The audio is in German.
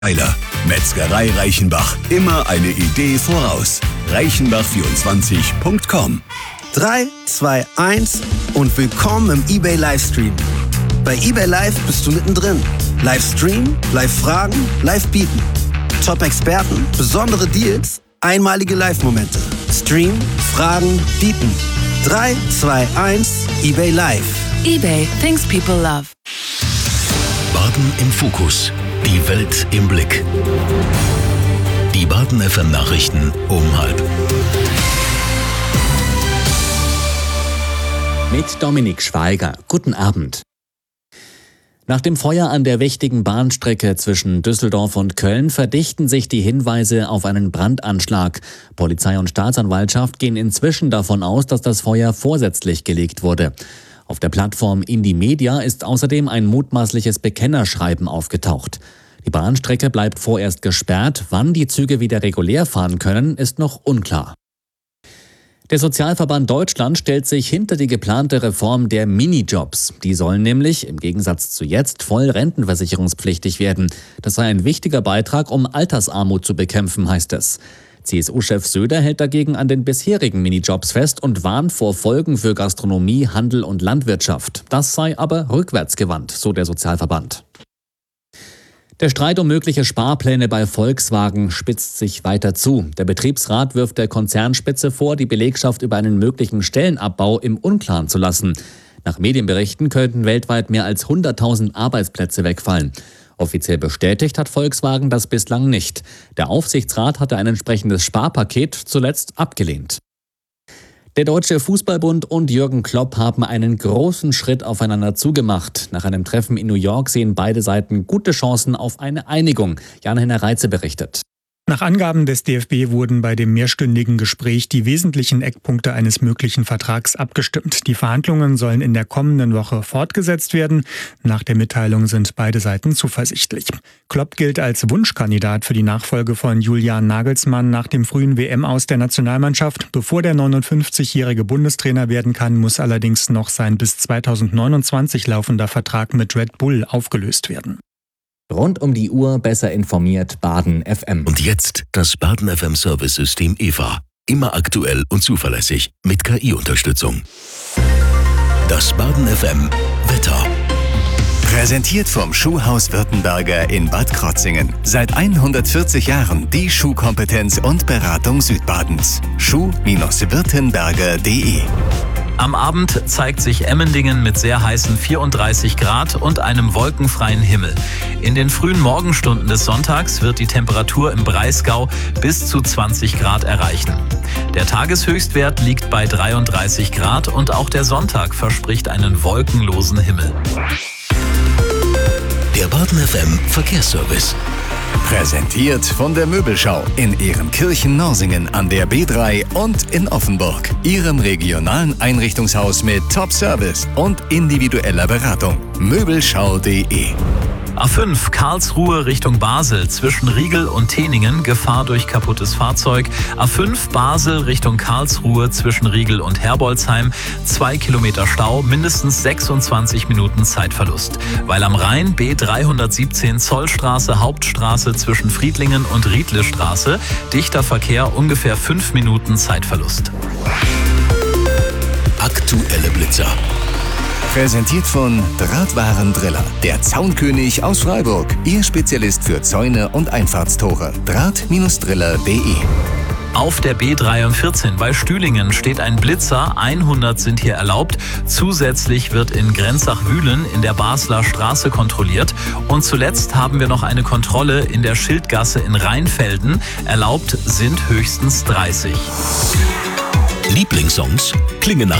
Eiler. Metzgerei Reichenbach. Immer eine Idee voraus. Reichenbach24.com 3, 2, 1 und willkommen im eBay Livestream. Bei eBay Live bist du mittendrin. Livestream, Live-Fragen, Live-Bieten. Top-Experten, besondere Deals, einmalige Live-Momente. Stream, Fragen, Bieten. 3, 2, 1, eBay Live. eBay, things people love. Baden im Fokus. Die Welt im Blick. Die Baden FM Nachrichten um 12:30. Mit Dominik Schweiger. Guten Abend. Nach dem Feuer an der wichtigen Bahnstrecke zwischen Düsseldorf und Köln verdichten sich die Hinweise auf einen Brandanschlag. Polizei und Staatsanwaltschaft gehen inzwischen davon aus, dass das Feuer vorsätzlich gelegt wurde. Auf der Plattform Indymedia ist außerdem ein mutmaßliches Bekennerschreiben aufgetaucht. Die Bahnstrecke bleibt vorerst gesperrt. Wann die Züge wieder regulär fahren können, ist noch unklar. Der Sozialverband Deutschland stellt sich hinter die geplante Reform der Minijobs. Die sollen nämlich, im Gegensatz zu jetzt, voll rentenversicherungspflichtig werden. Das sei ein wichtiger Beitrag, um Altersarmut zu bekämpfen, heißt es. CSU-Chef Söder hält dagegen an den bisherigen Minijobs fest und warnt vor Folgen für Gastronomie, Handel und Landwirtschaft. Das sei aber rückwärtsgewandt, so der Sozialverband. Der Streit um mögliche Sparpläne bei Volkswagen spitzt sich weiter zu. Der Betriebsrat wirft der Konzernspitze vor, die Belegschaft über einen möglichen Stellenabbau im Unklaren zu lassen. Nach Medienberichten könnten weltweit mehr als 100.000 Arbeitsplätze wegfallen. Offiziell bestätigt hat Volkswagen das bislang nicht. Der Aufsichtsrat hatte ein entsprechendes Sparpaket zuletzt abgelehnt. Der Deutsche Fußballbund und Jürgen Klopp haben einen großen Schritt aufeinander zugemacht. Nach einem Treffen in New York sehen beide Seiten gute Chancen auf eine Einigung. Jan-Henner Reitze berichtet. Nach Angaben des DFB wurden bei dem mehrstündigen Gespräch die wesentlichen Eckpunkte eines möglichen Vertrags abgestimmt. Die Verhandlungen sollen in der kommenden Woche fortgesetzt werden. Nach der Mitteilung sind beide Seiten zuversichtlich. Klopp gilt als Wunschkandidat für die Nachfolge von Julian Nagelsmann nach dem frühen WM-Aus der Nationalmannschaft. Bevor der 59-jährige Bundestrainer werden kann, muss allerdings noch sein bis 2029 laufender Vertrag mit Red Bull aufgelöst werden. Rund um die Uhr besser informiert Baden FM. Und jetzt das Baden FM Service-System EVA. Immer aktuell und zuverlässig mit KI-Unterstützung. Das Baden FM Wetter. Präsentiert vom Schuhhaus Württemberger in Bad Krotzingen. Seit 140 Jahren die Schuhkompetenz und Beratung Südbadens. Schuh-württemberger.de. Am Abend zeigt sich Emmendingen mit sehr heißen 34 Grad und einem wolkenfreien Himmel. In den frühen Morgenstunden des Sonntags wird die Temperatur im Breisgau bis zu 20 Grad erreichen. Der Tageshöchstwert liegt bei 33 Grad und auch der Sonntag verspricht einen wolkenlosen Himmel. Der Baden FM Verkehrsservice. Präsentiert von der Möbelschau in Ehrenkirchen-Norsingen an der B3 und in Offenburg. Ihrem regionalen Einrichtungshaus mit Top-Service und individueller Beratung. Möbelschau.de. A5 Karlsruhe Richtung Basel zwischen Riegel und Teningen, Gefahr durch kaputtes Fahrzeug. A5 Basel Richtung Karlsruhe zwischen Riegel und Herbolzheim, 2 Kilometer Stau, mindestens 26 Minuten Zeitverlust. Weil am Rhein B317 Zollstraße Hauptstraße zwischen Friedlingen und Riedlestraße, dichter Verkehr, ungefähr 5 Minuten Zeitverlust. Aktuelle Blitzer. Präsentiert von Drahtwarendriller, der Zaunkönig aus Freiburg. Ihr Spezialist für Zäune und Einfahrtstore. Draht-driller.de. Auf der B43 bei Stühlingen steht ein Blitzer, 100 sind hier erlaubt. Zusätzlich wird in Grenzach-Wühlen in der Basler Straße kontrolliert. Und zuletzt haben wir noch eine Kontrolle in der Schildgasse in Rheinfelden. Erlaubt sind höchstens 30. Lieblingssongs klingen nach